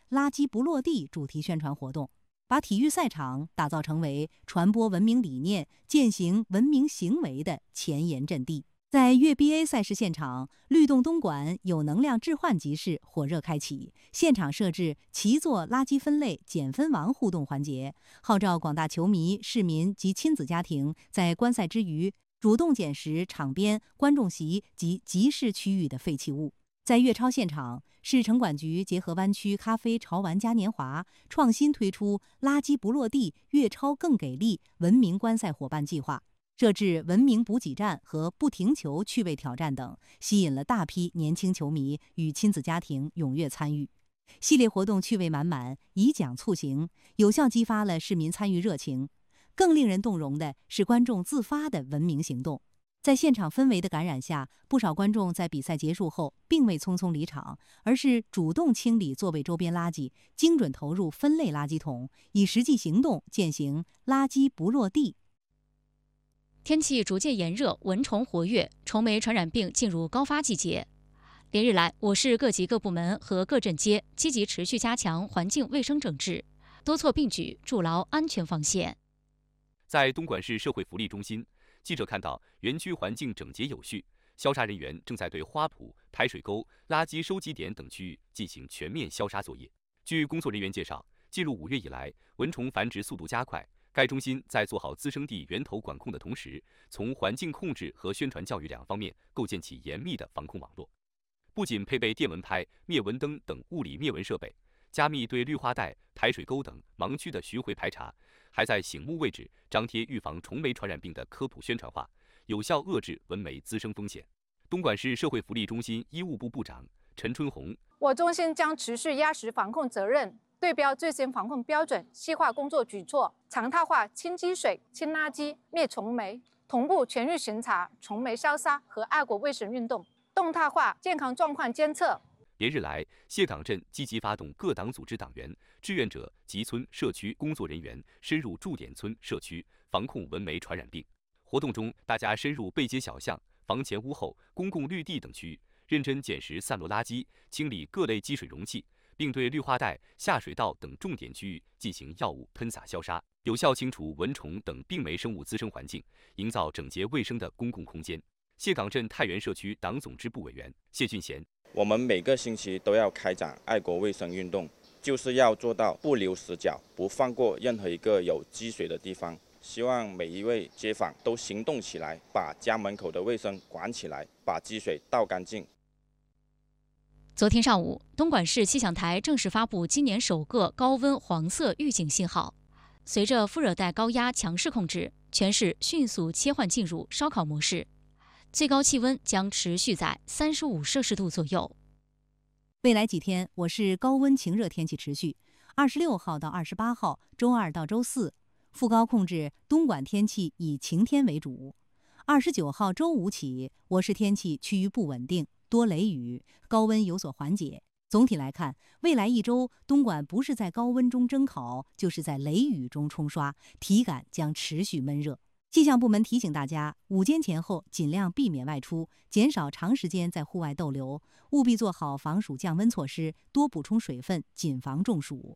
垃圾不落地主题宣传活动，把体育赛场打造成为传播文明理念、践行文明行为的前沿阵地。在粤 BA 赛事现场，律动东莞有能量置换集市火热开启，现场设置齐做垃圾分类减分王互动环节，号召广大球迷、市民及亲子家庭在观赛之余主动捡拾场边、观众席及集市区域的废弃物。在粤超现场，市城管局结合湾区咖啡潮玩嘉年华，创新推出垃圾不落地、粤超更给力文明观赛伙伴计划，设置文明补给站和不停球趣味挑战等，吸引了大批年轻球迷与亲子家庭踊跃参与。系列活动趣味满满，以奖促行，有效激发了市民参与热情。更令人动容的是观众自发的文明行动。在现场氛围的感染下，不少观众在比赛结束后并未匆匆离场，而是主动清理座位周边垃圾，精准投入分类垃圾桶，以实际行动践行垃圾不落地。 天气逐渐炎热，蚊虫活跃，虫媒传染病进入高发季节。连日来，我市各级各部门和各镇街积极持续加强环境卫生整治，多措并举，筑牢安全防线。 在东莞市社会福利中心，记者看到园区环境整洁有序，消杀人员正在对花圃、排水沟、垃圾收集点等区域进行全面消杀作业。据工作人员介绍，进入5月以来，蚊虫繁殖速度加快。该中心在做好滋生地源头管控的同时，从环境控制和宣传教育两方面构建起严密的防控网络。不仅配备电蚊拍、灭蚊灯等物理灭蚊设备，加密对绿化带、排水沟等盲区的巡回排查，还在醒目位置张贴预防虫媒传染病的科普宣传画，有效遏制蚊媒滋生风险。东莞市社会福利中心医务部部长陈春红： 我中心将持续压实防控责任，对标最新防控标准，细化工作举措，常态化清积水、清垃圾、灭虫媒，同步全域巡查虫媒消杀和爱国卫生运动，动态化健康状况监测。 连日来，谢岗镇积极发动各党组织党员、志愿者及村社区工作人员深入驻点村社区，防控蚊媒传染病。活动中，大家深入背街小巷、房前屋后、公共绿地等区域，认真捡拾散落垃圾，清理各类积水容器，并对绿化带、下水道等重点区域进行药物喷洒消杀，有效清除蚊虫等病媒生物滋生环境，营造整洁卫生的公共空间。谢岗镇太原社区党总支部委员谢俊贤： 我们每个星期都要开展爱国卫生运动，就是要做到不留死角，不放过任何一个有积水的地方。希望每一位街坊都行动起来，把家门口的卫生管起来，把积水倒干净。 昨天上午，东莞市气象台正式发布今年首个高温黄色预警信号。随着副热带高压强势控制，全市迅速切换进入烧烤模式，最高气温将持续在35摄氏度左右。 未来几天，我市高温晴热天气持续。26号到28号，周二到周四，副高控制东莞天气以晴天为主。29号周五起，我市天气趋于不稳定，多雷雨，高温有所缓解。总体来看，未来一周，东莞不是在高温中蒸烤，就是在雷雨中冲刷，体感将持续闷热。气象部门提醒大家，午间前后尽量避免外出，减少长时间在户外逗留，务必做好防暑降温措施，多补充水分，谨防中暑。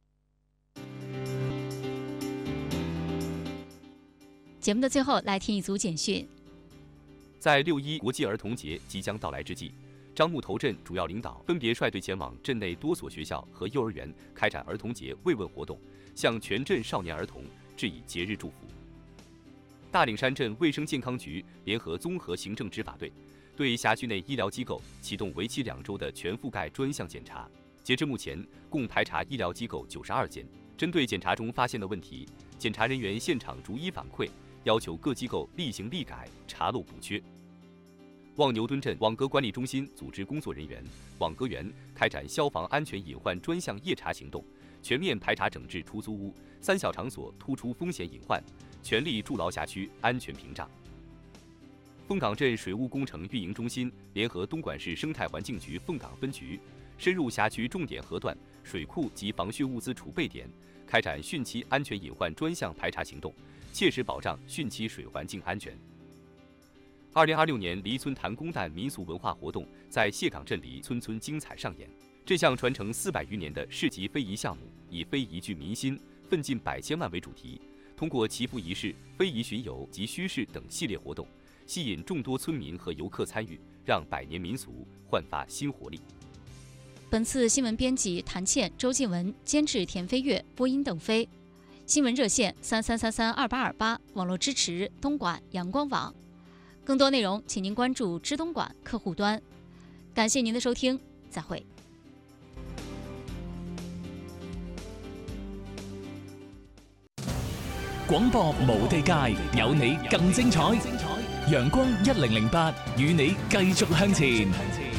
节目的最后，来听一组简讯。 在6·1国际儿童节即将到来之际，樟木头镇主要领导分别率队前往镇内多所学校和幼儿园开展儿童节慰问活动，向全镇少年儿童致以节日祝福。大岭山镇卫生健康局联合综合行政执法队，对辖区内医疗机构启动为期2周的全覆盖专项检查。截至目前，共排查医疗机构92间。针对检查中发现的问题，检查人员现场逐一反馈，要求各机构立行立改，查漏补缺。望牛墩镇网格管理中心组织工作人员、网格员开展消防安全隐患专项夜查行动，全面排查整治出租屋、3小场所突出风险隐患，全力筑牢辖区安全屏障。凤岗镇水务工程运营中心联合东莞市生态环境局凤岗分局，深入辖区重点河段、水库及防汛物资储备点，开展汛期安全隐患专项排查行动，切实保障汛期水环境安全。2026年黎村弹弓弹民俗文化活动在谢岗镇黎村精彩上演。 这项传承400余年的市级非遗项目，以非遗聚民心、奋进百千万为主题，通过祈福仪式、非遗巡游及虚饰等系列活动，吸引众多村民和游客参与，让百年民俗焕发新活力。 本次新闻编辑谭倩、周静文，监制田飞跃，播音邓飞。新闻热线33332828，网络支持东莞阳光网。更多内容，请您关注知东莞客户端。感谢您的收听，再会。 廣播無地界，有你更精彩。陽光1008，與你繼續向前。